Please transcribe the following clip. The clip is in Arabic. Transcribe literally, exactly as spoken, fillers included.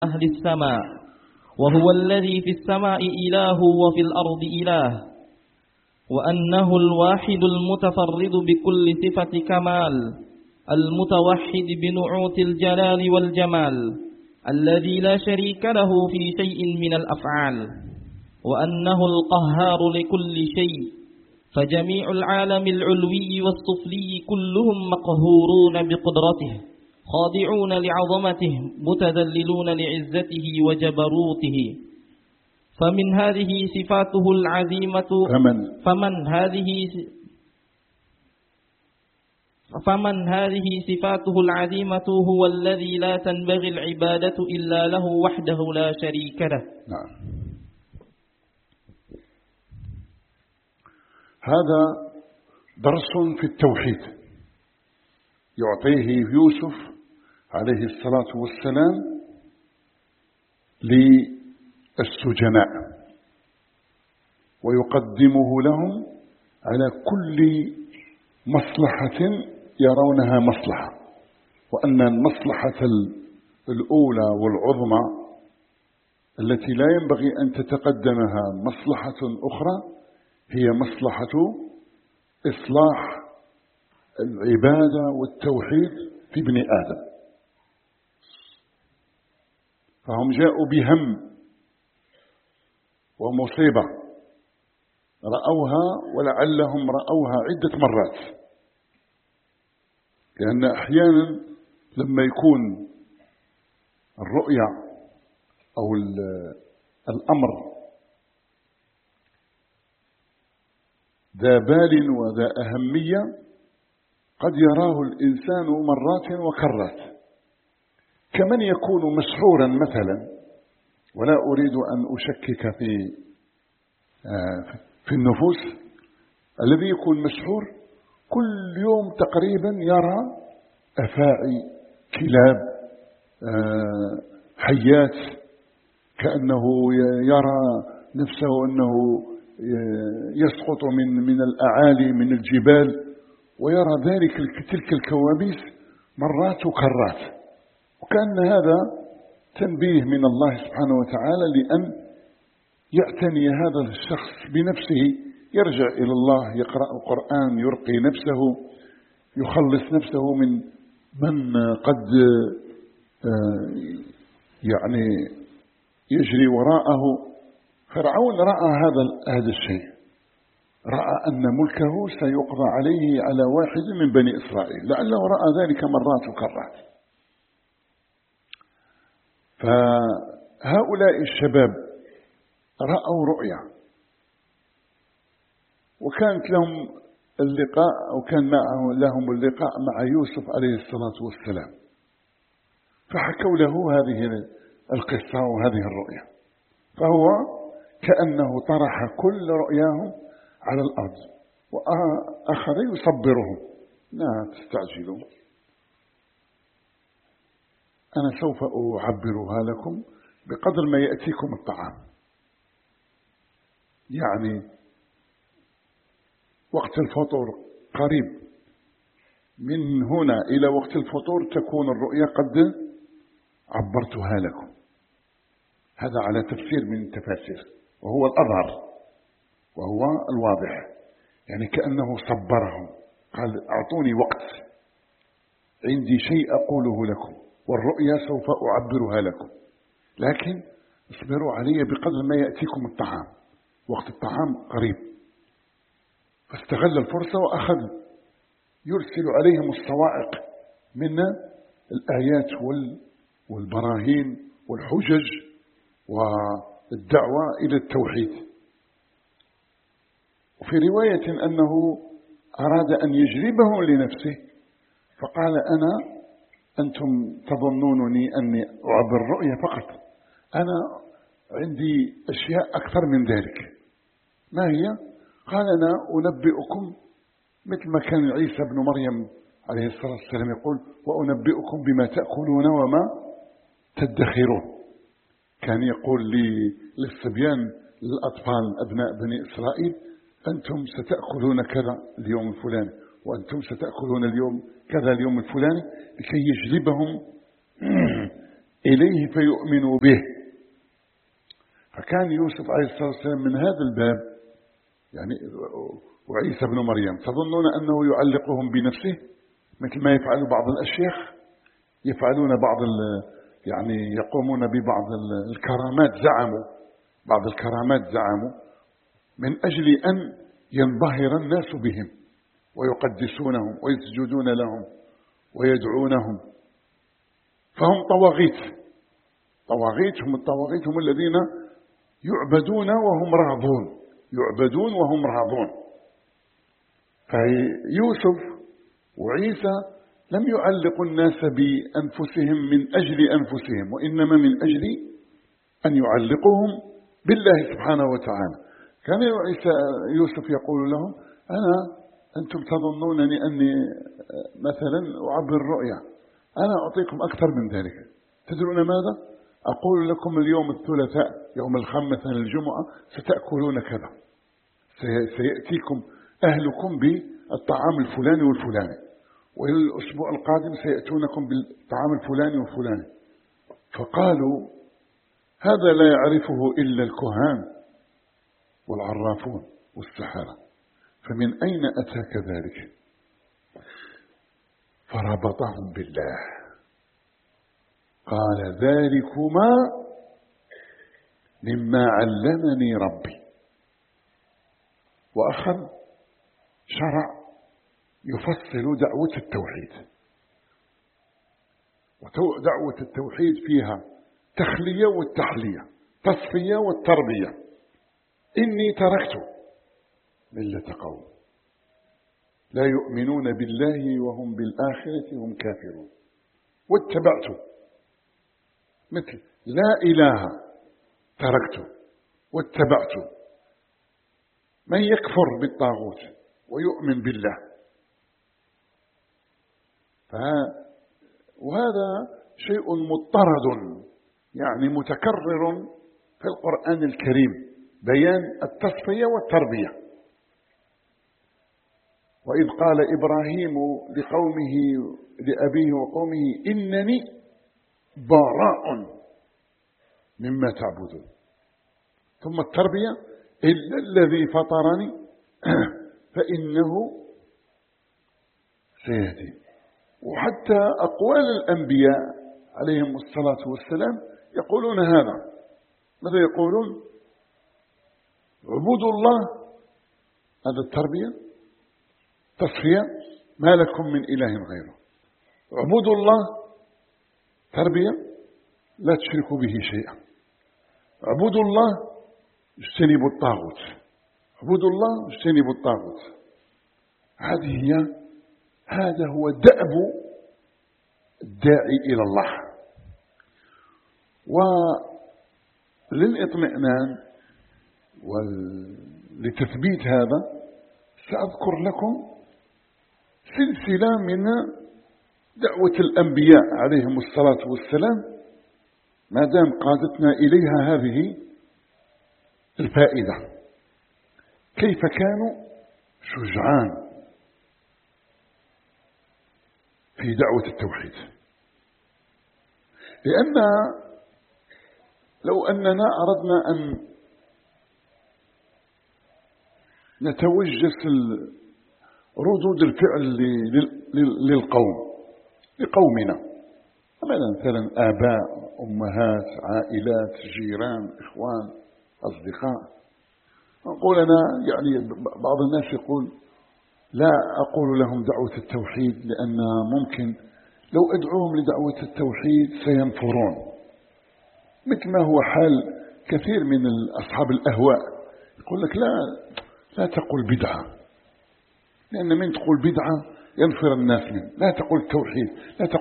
أهل السماء، وهو الذي في السماء إله وفي الأرض إله، وأنه الواحد المتفرد بكل صفة كمال، المتوحد بنعوت الجلال والجمال، الذي لا شريك له في شيء من الأفعال، وأنه القهار لكل شيء، فجميع العالم العلوي والسفلي كلهم مقهورون بقدرته، خاضعون لعظمته، متذللون لعزته وجبروته. فمن هذه صفاته العظيمة فمن, فمن هذه فمن هذه صفاته العظيمة هو الذي لا تنبغي العبادة إلا له وحده لا شريك له. نعم. هذا درس في التوحيد يعطيه يوسف عليه الصلاة والسلام للسجناء، ويقدمه لهم على كل مصلحة يرونها مصلحة، وأن المصلحة الأولى والعظمى التي لا ينبغي أن تتقدمها مصلحة أخرى هي مصلحة إصلاح العبادة والتوحيد في ابن آدم. فهم جاءوا بهم ومصيبة رأوها، ولعلهم رأوها عدة مرات، لأن أحيانا لما يكون الرؤية أو الأمر ذا بال وذا أهمية قد يراه الإنسان مرات وكرات، كمن يكون مسحورا مثلا، ولا أريد أن أشكك في في النفوس، الذي يكون مسحور كل يوم تقريبا يرى أفاعي، كلاب، حيات، كأنه يرى نفسه أنه يسقط من من الأعالي من الجبال، ويرى ذلك تلك الكوابيس مرات وكرات، وكأن هذا تنبيه من الله سبحانه وتعالى لأن يعتني هذا الشخص بنفسه، يرجع إلى الله، يقرأ القرآن، يرقي نفسه، يخلص نفسه من من قد يعني يجري وراءه. فرعون رأى هذا هذا الشيء، رأى أن ملكه سيقضى عليه على واحد من بني إسرائيل، لعله رأى ذلك مرات وكرات. فهؤلاء الشباب رأوا رؤيا، وكانت لهم اللقاء أو كان معه لهم اللقاء مع يوسف عليه الصلاة والسلام، فحكوا له هذه القصة وهذه الرؤيا، فهو كأنه طرح كل رؤياهم على الأرض وأخذ يصبرهم: لا تستعجلوا، أنا سوف أعبرها لكم بقدر ما يأتيكم الطعام. يعني وقت الفطور قريب، من هنا إلى وقت الفطور تكون الرؤيا قد عبرتها لكم. هذا على تفسير من التفاسير، وهو الأظهر وهو الواضح، يعني كأنه صبرهم، قال: أعطوني وقت، عندي شيء أقوله لكم، والرؤيا سوف أعبرها لكم، لكن اصبروا علي بقدر ما يأتيكم الطعام، وقت الطعام قريب. فاستغل الفرصة وأخذ يرسل عليهم الصواعق من الآيات والبراهين والحجج والدعوة إلى التوحيد. وفي رواية أنه أراد أن يجلبهم لنفسه، فقال: أنا أنتم تظنونني أني أعبر الرؤيا فقط، أنا عندي أشياء أكثر من ذلك. ما هي؟ قال: أنا أنبئكم، مثل ما كان عيسى بن مريم عليه الصلاة والسلام يقول: وأنبئكم بما تأكلون وما تدخرون. كان يقول للصبيان، للأطفال أبناء بني إسرائيل: أنتم ستأكلون كذا اليوم الفلاني، وأنتم ستأكلون اليوم كذا اليوم الفلاني، لكي يجلبهم إليه فيؤمنوا به. فكان يوسف عليه الصلاة والسلام من هذا الباب، يعني وعيسى بن مريم، تظنون أنه يعلقهم بنفسه مثل ما يفعل بعض الأشياخ؟ يفعلون بعض يعني يقومون ببعض الكرامات، زعموا بعض الكرامات زعموا من أجل أن ينبهر الناس بهم ويقدسونهم ويسجدون لهم ويدعونهم. فهم طواغيت، طواغيت هم الطواغيت هم الذين يعبدون وهم راضون، يعبدون وهم راضون. فيوسف وعيسى لم يعلقوا الناس بأنفسهم من أجل أنفسهم، وإنما من أجل أن يعلقوهم بالله سبحانه وتعالى. كان عيسى يوسف يقول لهم: أنا أنتم تظنونني أني مثلا أعبر الرؤيا، أنا أعطيكم أكثر من ذلك. تدرون ماذا؟ أقول لكم اليوم الثلاثاء، يوم الخميس، مثلا الجمعة، ستأكلون كذا، سيأتيكم أهلكم بالطعام الفلاني والفلاني، والأسبوع القادم سيأتونكم بالطعام الفلاني والفلاني. فقالوا: هذا لا يعرفه إلا الكهان والعرافون والسحرة، فمن أين أتاك ذلك؟ فربطهم بالله، قال: ذلكما مما علمني ربي. وأخذ شرع يفصل دعوة التوحيد، ودعوة التوحيد فيها تخلية والتحلية، تصفية والتربية. إني تركت ملة قوم لا يؤمنون بالله وهم بالآخرة هم كافرون، واتبعت مثل لا إله تركت واتبعت. من يكفر بالطاغوت ويؤمن بالله. وهذا شيء مضطرد يعني متكرر في القرآن الكريم، بيان التصفية والتربية. وإذ قال إبراهيم لقومه لأبيه وقومه إنني براء مما تعبدون. ثم التربية: إلا الذي فطرني فإنه سيهدي. وحتى أقوال الأنبياء عليهم الصلاة والسلام يقولون هذا. ماذا يقولون؟ اعبدوا الله، هذا التربية، تصفية، ما لكم من إله غيره. اعبدوا الله، تربية، لا تشركوا به شيئا. اعبدوا الله، اجتنبوا الطاغوت. اعبدوا الله، اجتنبوا الطاغوت. هذه هي هذا هو دأب الداعي إلى الله. وللإطمئنان ولتثبيت هذا سأذكر لكم سلسلة من دعوة الأنبياء عليهم الصلاة والسلام، ما دام قادتنا إليها هذه الفائدة. كيف كانوا شجعان في دعوة التوحيد. لأن لو أننا أردنا أن نتوجس ردود الفعل للقوم لقومنا، مثلا آباء، أمهات، عائلات، جيران، إخوان، أصدقاء، أقول أنا يعني بعض الناس يقول لا أقول لهم دعوة التوحيد لأن ممكن لو أدعوهم لدعوة التوحيد سينفرون، مثل ما هو حال كثير من أصحاب الأهواء. يقول لك لا لا تقول بدعة، لأن من تقول بدعة ينفر الناس منه. لا تقول توحيد، لا تقول